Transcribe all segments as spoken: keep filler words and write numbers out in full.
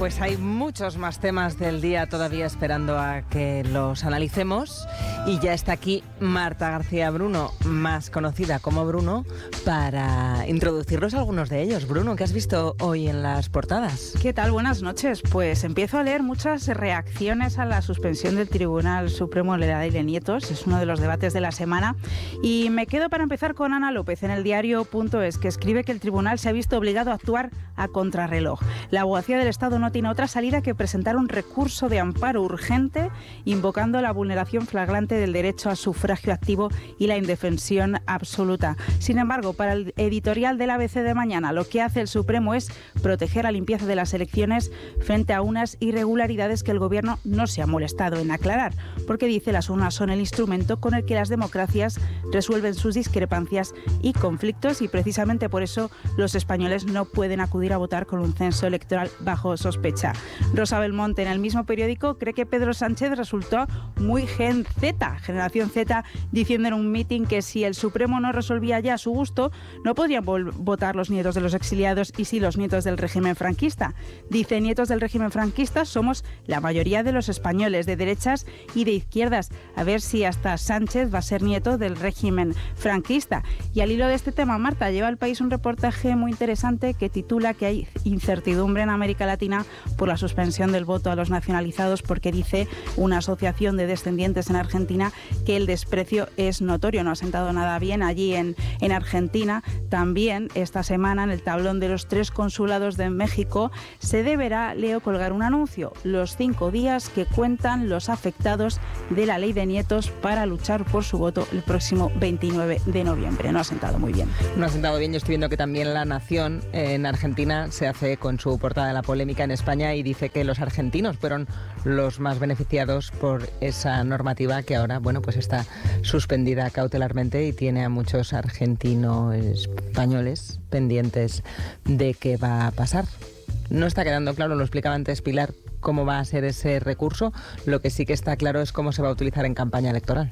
Pues hay muchos más temas del día todavía esperando a que los analicemos y ya está aquí Marta García Bruno, más conocida como Bruno, para introducirnos a algunos de ellos. Bruno, ¿qué has visto hoy en las portadas? ¿Qué tal? Buenas noches. Pues empiezo a leer muchas reacciones a la suspensión del Tribunal Supremo de la Ley de Nietos. Es uno de los debates de la semana y me quedo para empezar con Ana López en el diario punto es, que escribe que el tribunal se ha visto obligado a actuar a contrarreloj. La abogacía del Estado no tiene otra salida que presentar un recurso de amparo urgente invocando la vulneración flagrante del derecho a sufragio activo y la indefensión absoluta. Sin embargo, para el editorial del A B C de mañana, lo que hace el Supremo es proteger la limpieza de las elecciones frente a unas irregularidades que el Gobierno no se ha molestado en aclarar, porque dice las urnas son el instrumento con el que las democracias resuelven sus discrepancias y conflictos y precisamente por eso los españoles no pueden acudir a votar con un censo electoral bajo sospecha. Rosa Belmonte en el mismo periódico cree que Pedro Sánchez resultó muy Gen Z, generación Z, diciendo en un mitin que si el Supremo no resolvía ya a su gusto, no podrían votar los nietos de los exiliados y sí los nietos del régimen franquista. Dice, nietos del régimen franquista somos la mayoría de los españoles, de derechas y de izquierdas. A ver si hasta Sánchez va a ser nieto del régimen franquista. Y al hilo de este tema, Marta, lleva al País un reportaje muy interesante que titula que hay incertidumbre en América Latina por la suspensión del voto a los nacionalizados, porque dice una asociación de descendientes en Argentina que el desprecio es notorio, no ha sentado nada bien allí en, en Argentina. También esta semana en el tablón de los tres consulados de México se deberá, leo, colgar un anuncio, los cinco días que cuentan los afectados de la ley de nietos para luchar por su voto el próximo veintinueve de noviembre. No ha sentado muy bien. No ha sentado bien. Yo estoy viendo que también La Nación en Argentina se hace con su portada de la polémica en España y dice que los argentinos fueron los más beneficiados por esa normativa que ahora, bueno, pues está suspendida cautelarmente y tiene a muchos argentinos españoles pendientes de qué va a pasar. No está quedando claro, lo explicaba antes Pilar, cómo va a ser ese recurso. Lo que sí que está claro es cómo se va a utilizar en campaña electoral.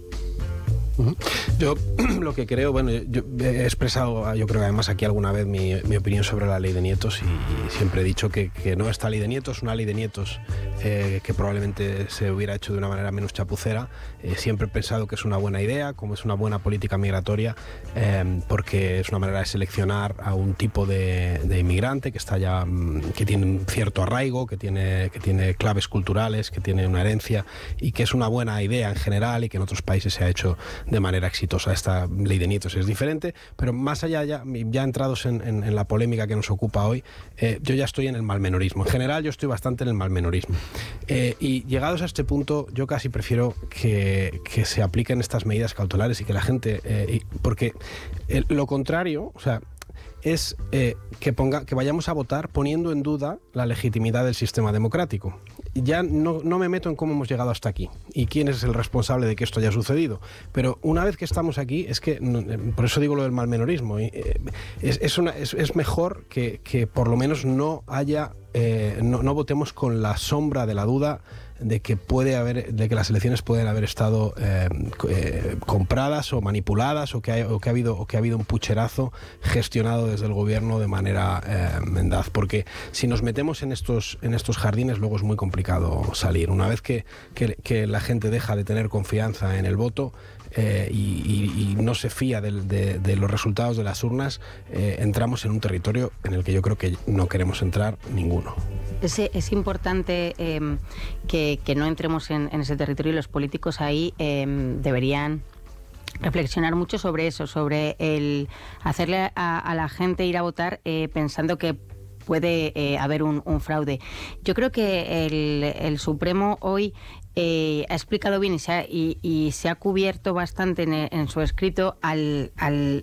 Yo lo que creo, bueno, yo he expresado, yo creo que además aquí alguna vez mi, mi opinión sobre la ley de nietos y, y siempre he dicho que, que no esta ley de nietos, una ley de nietos eh, que probablemente se hubiera hecho de una manera menos chapucera. Eh, siempre he pensado que es una buena idea, como es una buena política migratoria, eh, porque es una manera de seleccionar a un tipo de, de inmigrante que está ya, que tiene un cierto arraigo, que tiene, que tiene claves culturales, que tiene una herencia y que es una buena idea en general y que en otros países se ha hecho de manera exitosa. Esta ley de nietos es diferente, pero más allá, ya, ya entrados en, en, en la polémica que nos ocupa hoy, eh, yo ya estoy en el malmenorismo. En general yo estoy bastante en el malmenorismo. Eh, y llegados a este punto, yo casi prefiero que, que se apliquen estas medidas cautelares y que la gente... Eh, y, porque eh, lo contrario, o sea... es eh, que, ponga, que vayamos a votar poniendo en duda la legitimidad del sistema democrático. Ya no, no me meto en cómo hemos llegado hasta aquí y quién es el responsable de que esto haya sucedido, pero una vez que estamos aquí, es que, por eso digo lo del malmenorismo, eh, es, es, una, es, es mejor que, que por lo menos no haya, eh, no, no votemos con la sombra de la duda de que puede haber, de que las elecciones pueden haber estado eh, eh, compradas o manipuladas o que, hay, o que ha habido o que ha habido un pucherazo gestionado desde el gobierno de manera eh, mendaz, porque si nos metemos en estos en estos jardines luego es muy complicado salir. Una vez que, que, que la gente deja de tener confianza en el voto eh, y, y, y no se fía de, de, de los resultados de las urnas, eh, entramos en un territorio en el que yo creo que no queremos entrar ninguno. Es, es importante eh, que, que no entremos en, en ese territorio y los políticos ahí eh, deberían reflexionar mucho sobre eso, sobre el hacerle a, a la gente ir a votar eh, pensando que puede eh, haber un, un fraude. Yo creo que el, el Supremo hoy eh, ha explicado bien y se ha, y, y se ha cubierto bastante en, en su escrito al... al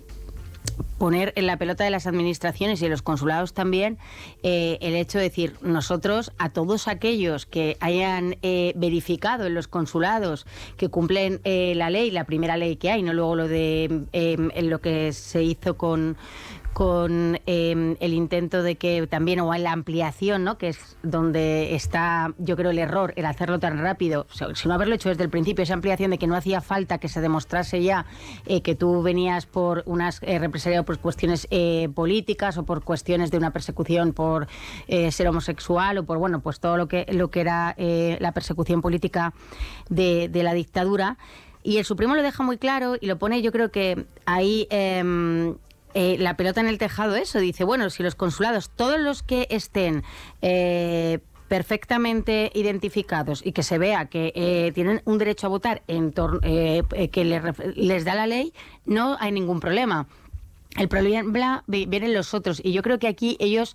poner en la pelota de las administraciones y de los consulados también eh, el hecho de decir, nosotros a todos aquellos que hayan eh, verificado en los consulados que cumplen eh, la ley, la primera ley que hay, no luego lo de eh, lo que se hizo con con eh, el intento de que también, o en la ampliación, ¿no? Que es donde está, yo creo, el error, el hacerlo tan rápido, o sea, si no haberlo hecho desde el principio, esa ampliación de que no hacía falta que se demostrase ya eh, que tú venías por unas eh, represaliado por cuestiones eh, políticas o por cuestiones de una persecución por eh, ser homosexual o por, bueno, pues todo lo que, lo que era eh, la persecución política de, de la dictadura. Y el Supremo lo deja muy claro y lo pone, yo creo que ahí... Eh, Eh, la pelota en el tejado, eso, dice, bueno, si los consulados, todos los que estén eh, perfectamente identificados y que se vea que eh, tienen un derecho a votar en torno, eh, que les, les da la ley, no hay ningún problema. El problema vienen los otros, y yo creo que aquí ellos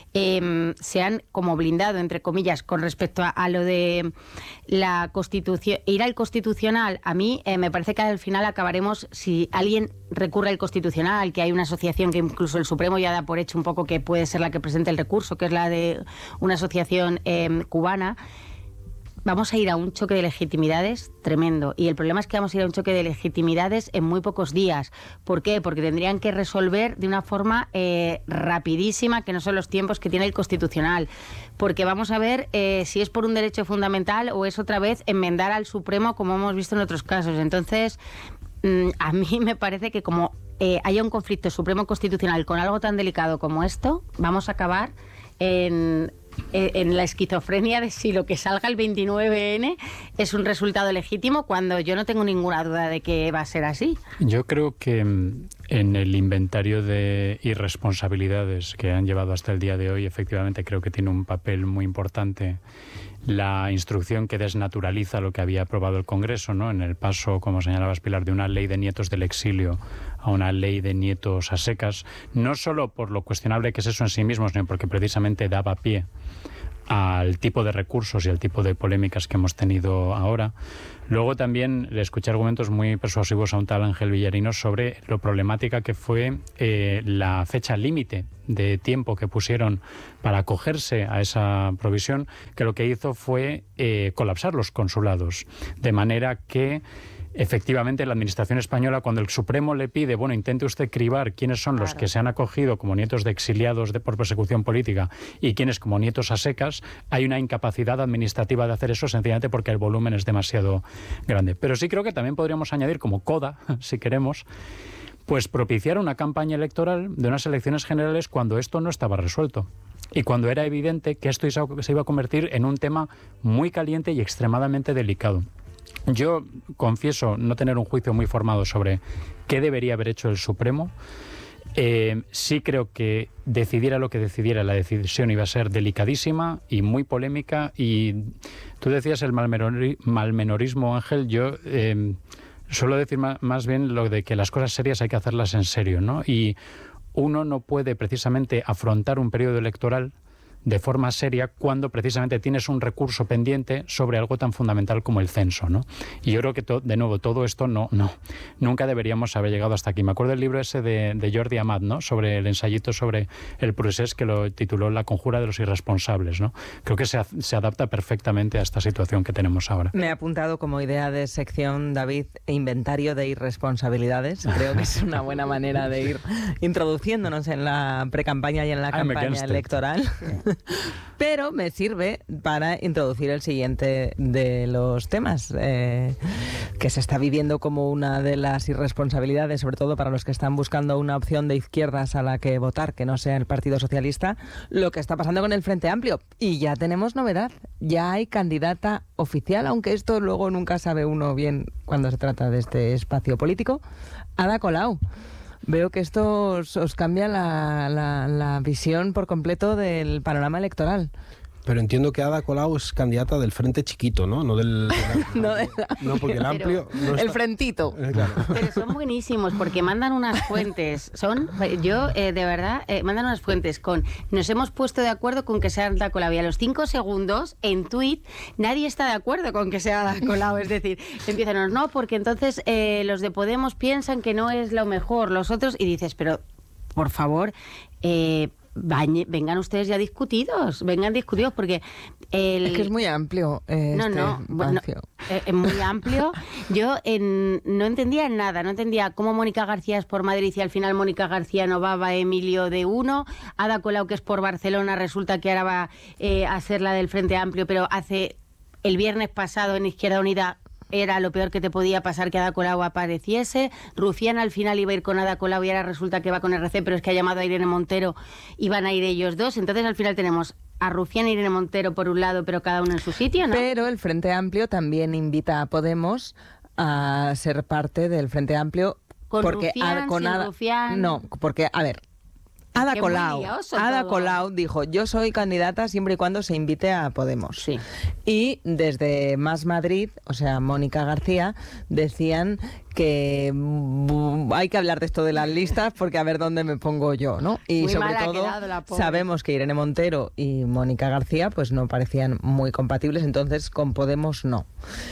eh, se han como blindado, entre comillas, con respecto a, a lo de la Constitución, ir al Constitucional. A mí eh, me parece que al final acabaremos, si alguien recurre al Constitucional, que hay una asociación que incluso el Supremo ya da por hecho un poco que puede ser la que presente el recurso, que es la de una asociación eh, cubana. Vamos a ir a un choque de legitimidades tremendo. Y el problema es que vamos a ir a un choque de legitimidades en muy pocos días. ¿Por qué? Porque tendrían que resolver de una forma eh, rapidísima, que no son los tiempos que tiene el Constitucional. Porque vamos a ver eh, si es por un derecho fundamental o es otra vez enmendar al Supremo, como hemos visto en otros casos. Entonces, mmm, a mí me parece que como eh, haya un conflicto Supremo-Constitucional con algo tan delicado como esto, vamos a acabar en... en la esquizofrenia de si lo que salga el veintinueve ene es un resultado legítimo, cuando yo no tengo ninguna duda de que va a ser así. Yo creo que en el inventario de irresponsabilidades que han llevado hasta el día de hoy, efectivamente creo que tiene un papel muy importante la instrucción que desnaturaliza lo que había aprobado el Congreso, ¿no? En el paso, como señalabas, Pilar, de una ley de nietos del exilio a una ley de nietos a secas, no solo por lo cuestionable que es eso en sí mismo, sino porque precisamente daba pie al tipo de recursos y al tipo de polémicas que hemos tenido ahora. Luego también le escuché argumentos muy persuasivos a un tal Ángel Villarino sobre lo problemática que fue eh, la fecha límite de tiempo que pusieron para acogerse a esa provisión, que lo que hizo fue eh, colapsar los consulados, de manera que efectivamente la Administración española, cuando el Supremo le pide, bueno, intente usted cribar quiénes son los claro. que se han acogido como nietos de exiliados de, por persecución política y quiénes como nietos a secas, hay una incapacidad administrativa de hacer eso sencillamente porque el volumen es demasiado grande. Pero sí creo que también podríamos añadir como coda, si queremos, pues propiciar una campaña electoral de unas elecciones generales cuando esto no estaba resuelto. Y cuando era evidente que esto se iba a convertir en un tema muy caliente y extremadamente delicado. Yo confieso no tener un juicio muy formado sobre qué debería haber hecho el Supremo. Eh, sí creo que decidiera lo que decidiera, la decisión iba a ser delicadísima y muy polémica. Y tú decías el malmenori- malmenorismo, Ángel. Yo eh, suelo decir más, más bien lo de que las cosas serias hay que hacerlas en serio, ¿no? Y uno no puede precisamente afrontar un periodo electoral de forma seria cuando precisamente tienes un recurso pendiente sobre algo tan fundamental como el censo, ¿no? Y yo creo que, to, de nuevo, todo esto no, no, nunca deberíamos haber llegado hasta aquí. Me acuerdo del libro ese de, de Jordi Amat, ¿no? Sobre el ensayito sobre el procés, que lo tituló La conjura de los irresponsables, ¿no? Creo que se, se adapta perfectamente a esta situación que tenemos ahora. Me he apuntado como idea de sección, David, inventario de irresponsabilidades. Creo que es una buena manera de ir introduciéndonos en la precampaña y en la I'm campaña electoral. Pero me sirve para introducir el siguiente de los temas, eh, que se está viviendo como una de las irresponsabilidades, sobre todo para los que están buscando una opción de izquierdas a la que votar, que no sea el Partido Socialista, lo que está pasando con el Frente Amplio. Y ya tenemos novedad, ya hay candidata oficial, aunque esto luego nunca sabe uno bien cuando se trata de este espacio político. Ada Colau. Veo que esto os, os cambia la, la, la visión por completo del panorama electoral. Pero entiendo que Ada Colau es candidata del Frente Chiquito, ¿no? No del... del no, de la... no, porque el amplio... No está... El frentito. Eh, claro. Pero son buenísimos porque mandan unas fuentes. Son, yo, eh, de verdad, eh, mandan unas fuentes con... Nos hemos puesto de acuerdo con que sea Ada Colau. Y a los cinco segundos, en tuit, nadie está de acuerdo con que sea Ada Colau. Es decir, empiezan, no, porque entonces eh, los de Podemos piensan que no es lo mejor. Los otros... Y dices, pero, por favor... Eh, bañe, vengan ustedes ya discutidos, vengan discutidos, porque el... Es que es muy amplio. Eh, no, este no, bueno, espacio. eh, es muy amplio. Yo en, no entendía nada, no entendía cómo Mónica García es por Madrid y al final Mónica García no va, va Emilio de uno, Ada Colau, que es por Barcelona, resulta que ahora va eh, a ser la del Frente Amplio, pero hace el viernes pasado en Izquierda Unida era lo peor que te podía pasar que Ada Colau apareciese. Rufián al final iba a ir con Ada Colau y ahora resulta que va con R C, pero es que ha llamado a Irene Montero y van a ir ellos dos. Entonces al final tenemos a Rufián e Irene Montero por un lado, pero cada uno en su sitio, ¿no? Pero el Frente Amplio también invita a Podemos a ser parte del Frente Amplio. Con porque Rufián, a- con sin Ada- Rufián. No, porque, a ver, Ada que es muy Colau, lioso Ada todo. Colau dijo, yo soy candidata siempre y cuando se invite a Podemos. Sí. Y desde Más Madrid, o sea, Mónica García, decían que mm, hay que hablar de esto de las listas porque a ver dónde me pongo yo, ¿no? Y Muy sobre mal ha todo quedado la pobre. sabemos que Irene Montero y Mónica García pues no parecían muy compatibles, entonces con Podemos no.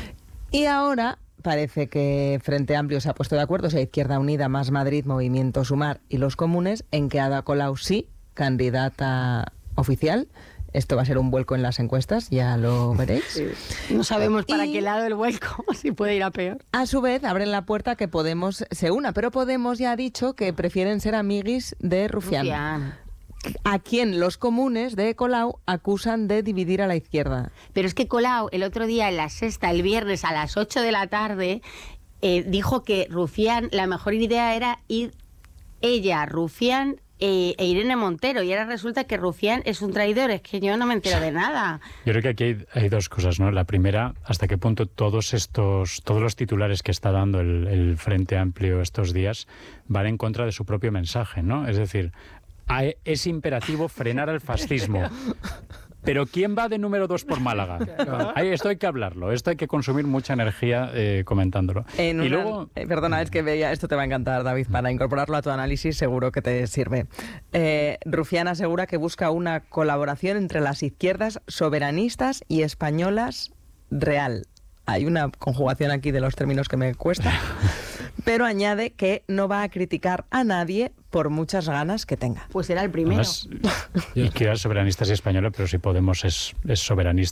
Y ahora parece que Frente Amplio se ha puesto de acuerdo, o sea, Izquierda Unida, Más Madrid, Movimiento Sumar y los comunes, en que Ada Colau sí, candidata oficial. Esto va a ser un vuelco en las encuestas, ya lo veréis. No sabemos para Y- qué lado el vuelco, si puede ir a peor. A su vez, abren la puerta a que Podemos se una, pero Podemos ya ha dicho que prefieren ser amiguis de Rufián, Rufián. a quien los comunes de Colau acusan de dividir a la izquierda. Pero es que Colau, el otro día en la sexta, el viernes a las ocho de la tarde, eh, dijo que Rufián, la mejor idea era ir ella, Rufián eh, e Irene Montero. Y ahora resulta que Rufián es un traidor. Es que yo no me entero de nada. Yo creo que aquí hay, hay dos cosas, ¿no? La primera, hasta qué punto todos estos, todos los titulares que está dando el, el Frente Amplio estos días van en contra de su propio mensaje, ¿no? Es decir, hay- es imperativo frenar al fascismo. Pero ¿quién va de número dos por Málaga? Ahí, esto hay que hablarlo, esto hay que consumir mucha energía eh, comentándolo. En y una- luego... eh, perdona, es que veía, esto te va a encantar, David, para incorporarlo a tu análisis seguro que te sirve. Eh, Rufián asegura que busca una colaboración entre las izquierdas soberanistas y españolas real. Hay una conjugación aquí de los términos que me cuesta, pero añade que no va a criticar a nadie por muchas ganas que tenga. Pues era el primero. Además, izquierdas soberanistas y españolas, pero si Podemos es, es soberanista.